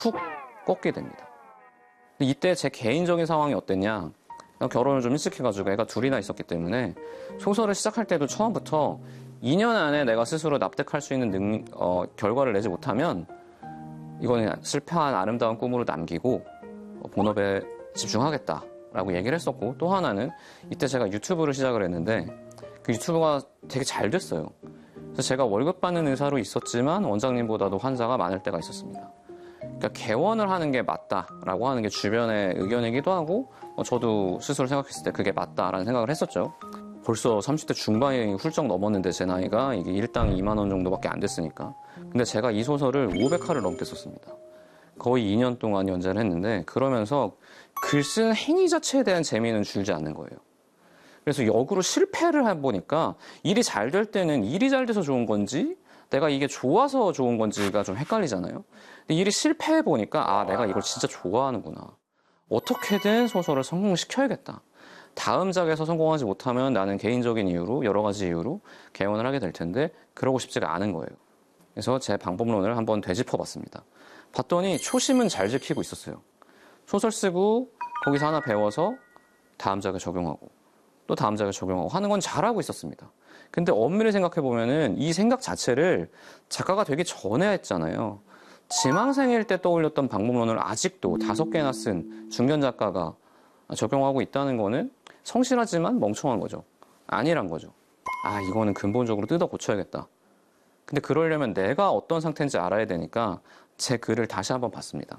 푹 꺾게 됩니다. 근데 이때 제 개인적인 상황이 어땠냐? 결혼을 좀 일찍 해가지고 애가 둘이나 있었기 때문에 소설을 시작할 때도 처음부터 2년 안에 내가 스스로 납득할 수 있는 결과를 내지 못하면 이거는 실패한 아름다운 꿈으로 남기고 본업에 집중하겠다라고 얘기를 했었고, 또 하나는 이때 제가 유튜브를 시작을 했는데 그 유튜브가 되게 잘 됐어요. 그래서 제가 월급 받는 의사로 있었지만 원장님보다도 환자가 많을 때가 있었습니다. 그러니까 개원을 하는 게 맞다라고 하는 게 주변의 의견이기도 하고 저도 스스로 생각했을 때 그게 맞다라는 생각을 했었죠. 벌써 30대 중반이 훌쩍 넘었는데 제 나이가 이게 일당 2만 원 정도밖에 안 됐으니까. 근데 제가 이 소설을 500화를 넘게 썼습니다. 거의 2년 동안 연재를 했는데 그러면서 글 쓰는 행위 자체에 대한 재미는 줄지 않는 거예요. 그래서 역으로 실패를 해보니까 일이 잘 될 때는 일이 잘 돼서 좋은 건지 내가 이게 좋아서 좋은 건지가 좀 헷갈리잖아요. 근데 일이 실패해보니까 내가 이걸 진짜 좋아하는구나. 어떻게든 소설을 성공시켜야겠다. 다음 작에서 성공하지 못하면 나는 개인적인 이유로 여러 가지 이유로 개원을 하게 될 텐데 그러고 싶지가 않은 거예요. 그래서 제 방법론을 한번 되짚어봤습니다. 봤더니 초심은 잘 지키고 있었어요. 소설 쓰고 거기서 하나 배워서 다음 작에 적용하고 또 다음 작에 적용하고 하는 건 잘하고 있었습니다. 근데 엄밀히 생각해보면은 이 생각 자체를 작가가 되기 전에 했잖아요. 지망생일 때 떠올렸던 방법론을 아직도 5개나 쓴 중견 작가가 적용하고 있다는 거는 성실하지만 멍청한 거죠. 아니란 거죠. 이거는 근본적으로 뜯어 고쳐야겠다. 근데 그러려면 내가 어떤 상태인지 알아야 되니까 제 글을 다시 한번 봤습니다.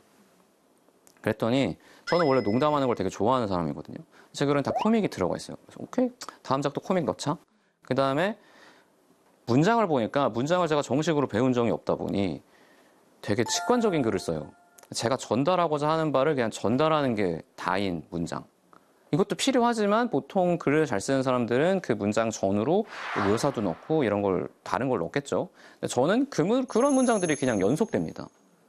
그랬더니 저는 원래 농담하는 걸 되게 좋아하는 사람이거든요. 제 글은 다 코믹이 들어가 있어요. 그래서 오케이, 다음 작도 코믹 넣자. 그 다음에 문장을 보니까 문장을 제가 정식으로 배운 적이 없다 보니 되게 직관적인 글을 써요. 제가 전달하고자 하는 바를 그냥 전달하는 게 다인 문장. 이것도 필요하지만 보통 글을 잘 쓰는 사람들은 그 문장 전후로 묘사도 넣고 이런 걸 다른 걸 넣겠죠. 저는 그런 문장들이 그냥 연속됩니다.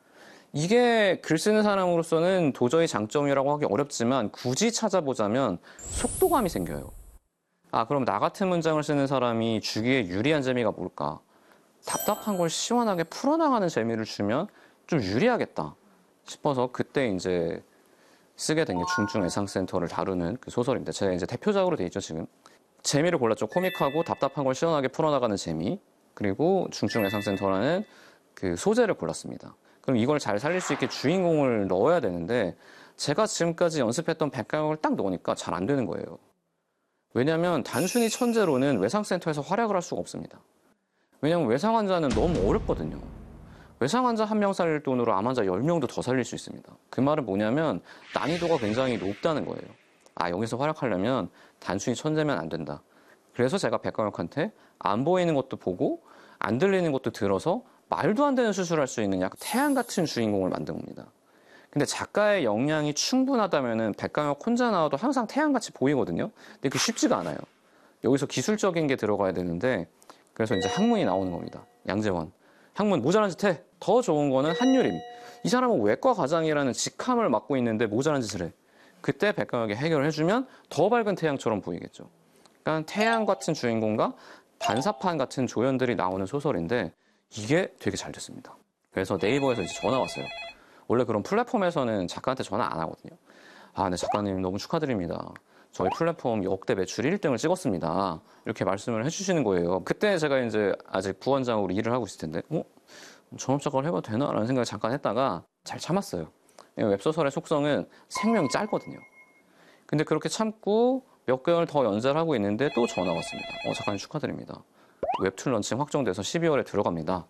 이게 글 쓰는 사람으로서는 도저히 장점이라고 하기 어렵지만 굳이 찾아보자면 속도감이 생겨요. 그럼 나 같은 문장을 쓰는 사람이 주기에 유리한 재미가 뭘까? 답답한 걸 시원하게 풀어나가는 재미를 주면 좀 유리하겠다 싶어서 그때 이제 쓰게 된 게 중증애상센터를 다루는 그 소설인데 제가 이제 대표작으로 돼 있죠, 지금. 재미를 골랐죠. 코믹하고 답답한 걸 시원하게 풀어나가는 재미. 그리고 중증애상센터라는 그 소재를 골랐습니다. 그럼 이걸 잘 살릴 수 있게 주인공을 넣어야 되는데 제가 지금까지 연습했던 백강을 딱 넣으니까 잘 안 되는 거예요. 왜냐하면 단순히 천재로는 외상센터에서 활약을 할 수가 없습니다. 왜냐하면 외상 환자는 너무 어렵거든요. 외상 환자 1명 살릴 돈으로 암 환자 10명도 더 살릴 수 있습니다. 그 말은 뭐냐면 난이도가 굉장히 높다는 거예요. 여기서 활약하려면 단순히 천재면 안 된다. 그래서 제가 백광혁한테 안 보이는 것도 보고 안 들리는 것도 들어서 말도 안 되는 수술을 할 수 있는 약간 태양 같은 주인공을 만든 겁니다. 근데 작가의 역량이 충분하다면은 백광혁 혼자 나와도 항상 태양같이 보이거든요. 근데 그게 쉽지가 않아요. 여기서 기술적인 게 들어가야 되는데 그래서 이제 학문이 나오는 겁니다. 양재원. 학문 모자란 짓 해. 더 좋은 거는 한유림. 이 사람은 외과 과장이라는 직함을 맡고 있는데 모자란 짓을 해. 그때 백광혁이 해결을 해주면 더 밝은 태양처럼 보이겠죠. 그러니까 태양 같은 주인공과 반사판 같은 조연들이 나오는 소설인데 이게 되게 잘 됐습니다. 그래서 네이버에서 이제 전화 왔어요. 원래 그런 플랫폼에서는 작가한테 전화 안 하거든요. 네, 작가님 너무 축하드립니다. 저희 플랫폼 역대 매출 1등을 찍었습니다. 이렇게 말씀을 해주시는 거예요. 그때 제가 이제 아직 부원장으로 일을 하고 있을 텐데, 전업작가를 해봐도 되나? 라는 생각을 잠깐 했다가 잘 참았어요. 웹소설의 속성은 생명이 짧거든요. 근데 그렇게 참고 몇 개월 더 연재를 하고 있는데 또 전화가 왔습니다. 작가님 축하드립니다. 웹툰 런칭 확정돼서 12월에 들어갑니다.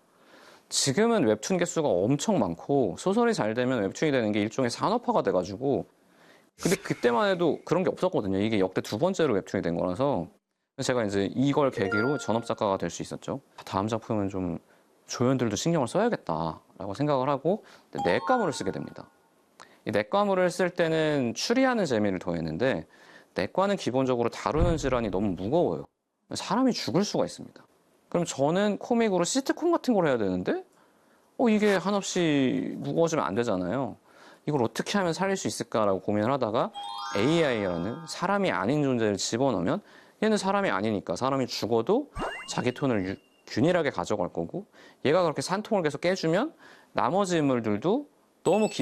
지금은 웹툰 개수가 엄청 많고 소설이 잘 되면 웹툰이 되는 게 일종의 산업화가 돼가지고 근데 그때만 해도 그런 게 없었거든요. 이게 역대 2번째로 웹툰이 된 거라서 제가 이제 이걸 계기로 전업작가가 될 수 있었죠. 다음 작품은 좀 조연들도 신경을 써야겠다라고 생각을 하고 내과물을 쓰게 됩니다. 이 내과물을 쓸 때는 추리하는 재미를 더했는데 내과는 기본적으로 다루는 질환이 너무 무거워요. 사람이 죽을 수가 있습니다. 그럼 저는 코믹으로 시트콤 같은 걸 해야 되는데 이게 한없이 무거워지면 안 되잖아요. 이걸 어떻게 하면 살릴 수 있을까라고 고민을 하다가 AI라는 사람이 아닌 존재를 집어넣으면 얘는 사람이 아니니까 사람이 죽어도 자기 톤을 균일하게 가져갈 거고 얘가 그렇게 산통을 계속 깨주면 나머지 인물들도 너무